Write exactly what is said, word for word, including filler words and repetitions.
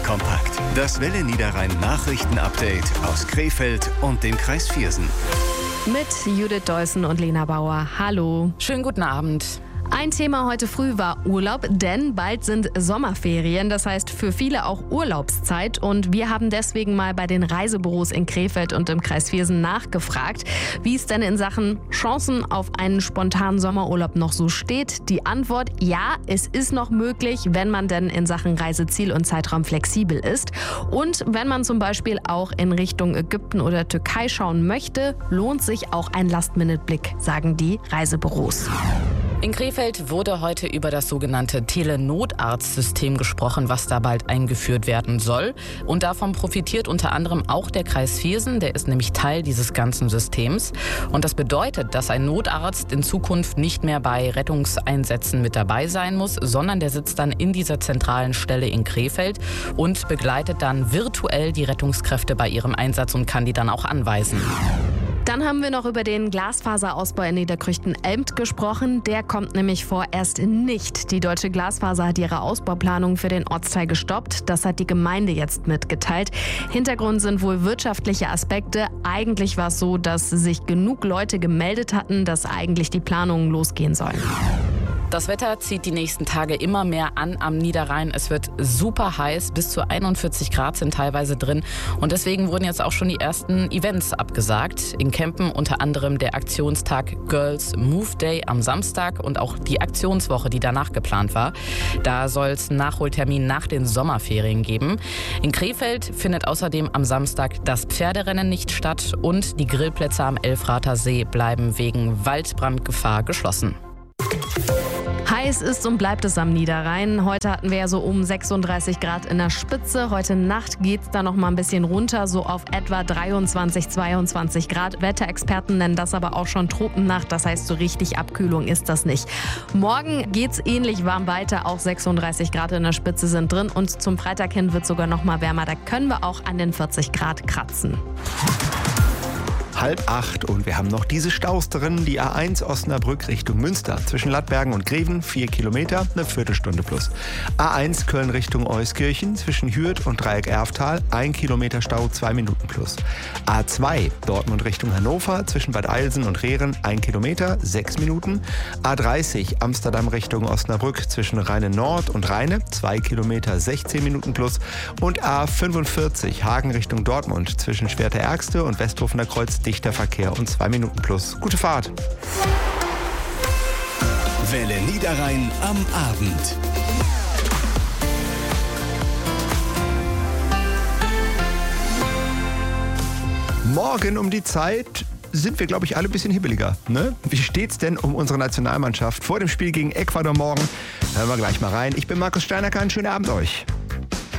kompakt. Das Welle Niederrhein Nachrichten-Update aus Krefeld und dem Kreis Viersen. Mit Judith Deussen und Lena Bauer. Hallo. Schönen guten Abend. Ein Thema heute früh war Urlaub, denn bald sind Sommerferien, das heißt für viele auch Urlaubszeit. Und wir haben deswegen mal bei den Reisebüros in Krefeld und im Kreis Viersen nachgefragt, wie es denn in Sachen Chancen auf einen spontanen Sommerurlaub noch so steht. Die Antwort: ja, es ist noch möglich, wenn man denn in Sachen Reiseziel und Zeitraum flexibel ist. Und wenn man zum Beispiel auch in Richtung Ägypten oder Türkei schauen möchte, lohnt sich auch ein Last-Minute-Blick, sagen die Reisebüros. In Krefeld wurde heute über das sogenannte Telenotarztsystem gesprochen, was da bald eingeführt werden soll. Und davon profitiert unter anderem auch der Kreis Viersen, der ist nämlich Teil dieses ganzen Systems. Und das bedeutet, dass ein Notarzt in Zukunft nicht mehr bei Rettungseinsätzen mit dabei sein muss, sondern der sitzt dann in dieser zentralen Stelle in Krefeld und begleitet dann virtuell die Rettungskräfte bei ihrem Einsatz und kann die dann auch anweisen. Dann haben wir noch über den Glasfaserausbau in Niederkrüchten-Elmt gesprochen. Der kommt nämlich vorerst nicht. Die Deutsche Glasfaser hat ihre Ausbauplanung für den Ortsteil gestoppt. Das hat die Gemeinde jetzt mitgeteilt. Hintergrund sind wohl wirtschaftliche Aspekte. Eigentlich war es so, dass sich genug Leute gemeldet hatten, dass eigentlich die Planungen losgehen sollen. Das Wetter zieht die nächsten Tage immer mehr an am Niederrhein. Es wird super heiß, bis zu einundvierzig Grad sind teilweise drin. Und deswegen wurden jetzt auch schon die ersten Events abgesagt. In Kempen unter anderem der Aktionstag Girls Move Day am Samstag und auch die Aktionswoche, die danach geplant war. Da soll es einen Nachholtermin nach den Sommerferien geben. In Krefeld findet außerdem am Samstag das Pferderennen nicht statt und die Grillplätze am Elfrather See bleiben wegen Waldbrandgefahr geschlossen. Heiß ist und bleibt es am Niederrhein. Heute hatten wir ja so um sechsunddreißig Grad in der Spitze. Heute Nacht geht es da noch mal ein bisschen runter, so auf etwa dreiundzwanzig, zweiundzwanzig Grad. Wetterexperten nennen das aber auch schon Tropennacht. Das heißt, so richtig Abkühlung ist das nicht. Morgen geht es ähnlich warm weiter. Auch sechsunddreißig Grad in der Spitze sind drin. Und zum Freitag hin wird es sogar noch mal wärmer. Da können wir auch an den vierzig Grad kratzen. Halb acht und wir haben noch diese Staus drin. Die A eins Osnabrück Richtung Münster. Zwischen Lattbergen und Greven vier Kilometer, eine Viertelstunde plus. A eins Köln Richtung Euskirchen. Zwischen Hürth und Dreieck Erftal. ein Kilometer Stau, zwei Minuten plus. A zwei Dortmund Richtung Hannover. Zwischen Bad Eilsen und Rehren. ein Kilometer, sechs Minuten. A dreißig Amsterdam Richtung Osnabrück. Zwischen Rheine Nord und Rheine. zwei Kilometer, sechzehn Minuten plus. Und A fünfundvierzig Hagen Richtung Dortmund. Zwischen Schwerte-Ärgste und Westhofener Kreuz. Dichter Verkehr und zwei Minuten plus. Gute Fahrt. Welle Niederrhein am Abend. Morgen um die Zeit sind wir, glaube ich, alle ein bisschen hibbeliger. Ne? Wie steht's denn um unsere Nationalmannschaft vor dem Spiel gegen Ecuador morgen? Hören wir gleich mal rein. Ich bin Markus Steinecker. Einen schönen Abend euch.